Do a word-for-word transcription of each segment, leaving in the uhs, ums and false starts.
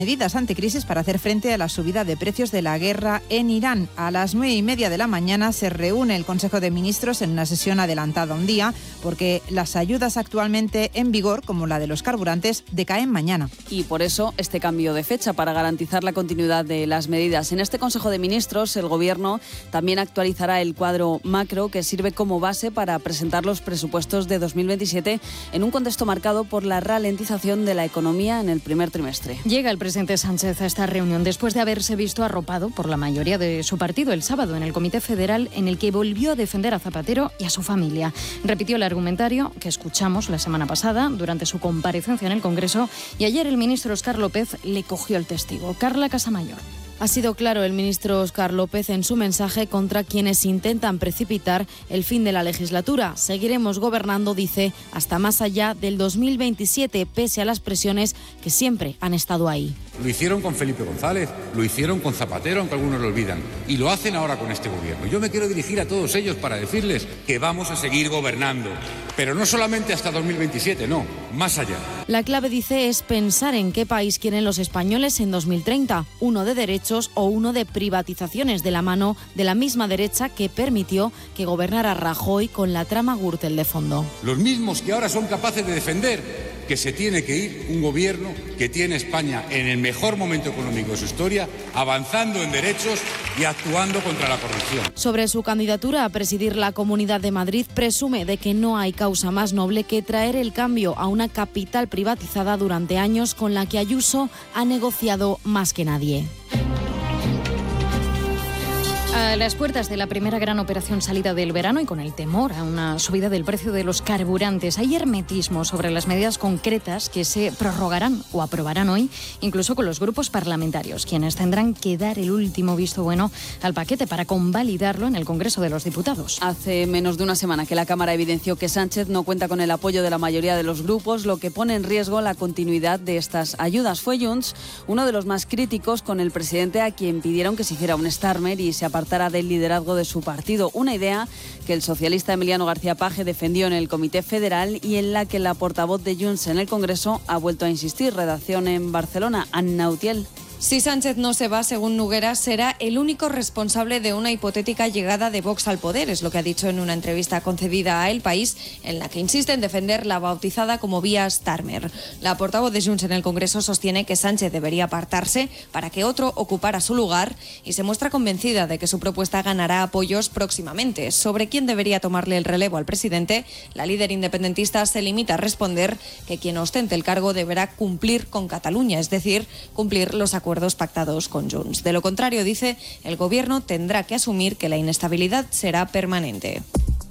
medidas anticrisis para hacer frente a la subida de precios de la guerra en Irán. A las nueve y media de la mañana se reúne el Consejo de Ministros en una sesión adelantada un día, porque las ayudas actualmente en vigor, como la de los carburantes, decaen mañana. Y por eso este cambio de fecha, para garantizar la continuidad de las medidas. En este Consejo de Ministros, el Gobierno también actualizará el cuadro macro que sirve como base para presentar los presupuestos de dos mil veintisiete en un contexto marcado por la ralentización de la economía en el primer trimestre. Llega el presidente Sánchez a esta reunión después de haberse visto arropado por la mayoría de su partido el sábado en el Comité Federal, en el que volvió a defender a Zapatero y a su familia. Repitió el argumentario que escuchamos la semana pasada durante su comparecencia en el Congreso, y ayer el ministro Óscar López le cogió el testigo. Carla Casamayor. Ha sido claro el ministro Óscar López en su mensaje contra quienes intentan precipitar el fin de la legislatura. Seguiremos gobernando, dice, hasta más allá del dos mil veintisiete, pese a las presiones que siempre han estado ahí. Lo hicieron con Felipe González, lo hicieron con Zapatero, aunque algunos lo olvidan, y lo hacen ahora con este gobierno. Yo me quiero dirigir a todos ellos para decirles que vamos a seguir gobernando, pero no solamente hasta dos mil veintisiete, no, más allá. La clave, dice, es pensar en qué país quieren los españoles en dos mil treinta, uno de derechos o uno de privatizaciones, de la mano de la misma derecha que permitió que gobernara Rajoy con la trama Gürtel de fondo. Los mismos que ahora son capaces de defender que se tiene que ir un gobierno que tiene España en el mejor momento económico de su historia, avanzando en derechos y actuando contra la corrupción. Sobre su candidatura a presidir la Comunidad de Madrid, presume de que no hay causa más noble que traer el cambio a una capital privatizada durante años, con la que Ayuso ha negociado más que nadie. A las puertas de la primera gran operación salida del verano y con el temor a una subida del precio de los carburantes, hay hermetismo sobre las medidas concretas que se prorrogarán o aprobarán hoy, incluso con los grupos parlamentarios, quienes tendrán que dar el último visto bueno al paquete para convalidarlo en el Congreso de los Diputados. Hace menos de una semana que la Cámara evidenció que Sánchez no cuenta con el apoyo de la mayoría de los grupos, lo que pone en riesgo la continuidad de estas ayudas. Fue Junts uno de los más críticos con el presidente, a quien pidieron que se hiciera un Starmer y se apartara del liderazgo de su partido, una idea que el socialista Emiliano García Paje defendió en el Comité Federal y en la que la portavoz de Junts en el Congreso ha vuelto a insistir. Redacción en Barcelona, Anna Utiel. Si Sánchez no se va, según Nogueras, será el único responsable de una hipotética llegada de Vox al poder, es lo que ha dicho en una entrevista concedida a El País, en la que insiste en defender la bautizada como vía Starmer. La portavoz de Junts en el Congreso sostiene que Sánchez debería apartarse para que otro ocupara su lugar y se muestra convencida de que su propuesta ganará apoyos próximamente. Sobre quién debería tomarle el relevo al presidente, la líder independentista se limita a responder que quien ostente el cargo deberá cumplir con Cataluña, es decir, cumplir los acuerdos pactados con Junts. De lo contrario, dice, el Gobierno tendrá que asumir que la inestabilidad será permanente.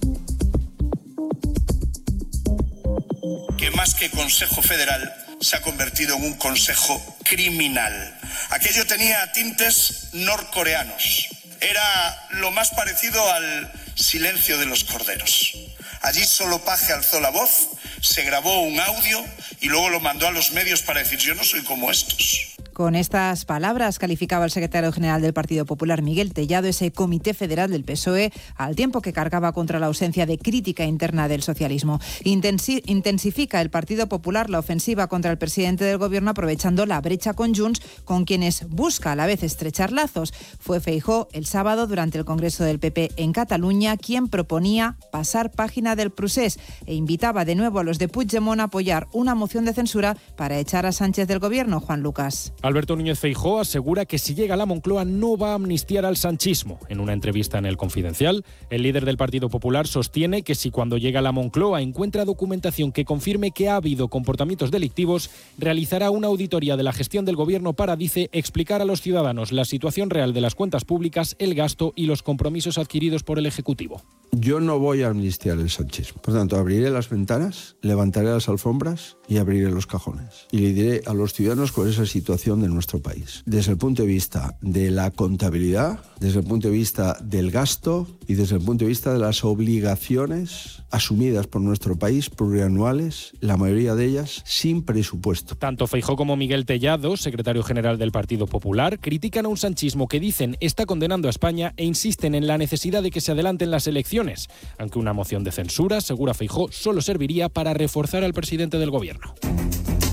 Que más que Consejo Federal se ha convertido en un consejo criminal. Aquello tenía tintes norcoreanos. Era lo más parecido al silencio de los corderos. Allí solo Paje alzó la voz, se grabó un audio y luego lo mandó a los medios para decir: yo no soy como estos. Con estas palabras calificaba el secretario general del Partido Popular, Miguel Tellado, ese Comité Federal del P S O E, al tiempo que cargaba contra la ausencia de crítica interna del socialismo. Intensi- intensifica el Partido Popular la ofensiva contra el presidente del Gobierno, aprovechando la brecha con Junts, con quienes busca a la vez estrechar lazos. Fue Feijóo el sábado durante el Congreso del P P en Cataluña quien proponía pasar página del procés e invitaba de nuevo a los de Puigdemont a apoyar una moción de censura para echar a Sánchez del Gobierno. Juan Lucas. Alberto Núñez Feijóo asegura que si llega a la Moncloa no va a amnistiar al sanchismo. En una entrevista en El Confidencial, el líder del Partido Popular sostiene que si cuando llega a la Moncloa encuentra documentación que confirme que ha habido comportamientos delictivos, realizará una auditoría de la gestión del Gobierno para, dice, explicar a los ciudadanos la situación real de las cuentas públicas, el gasto y los compromisos adquiridos por el Ejecutivo. Yo no voy a amnistiar el sanchismo. Por tanto, abriré las ventanas, levantaré las alfombras y abriré los cajones. Y le diré a los ciudadanos cuál es la situación de nuestro país. Desde el punto de vista de la contabilidad, desde el punto de vista del gasto y desde el punto de vista de las obligaciones asumidas por nuestro país, plurianuales, la mayoría de ellas sin presupuesto. Tanto Feijóo como Miguel Tellado, secretario general del Partido Popular, critican a un sanchismo que dicen está condenando a España e insisten en la necesidad de que se adelanten las elecciones, aunque una moción de censura, asegura Feijóo, solo serviría para reforzar al presidente del Gobierno.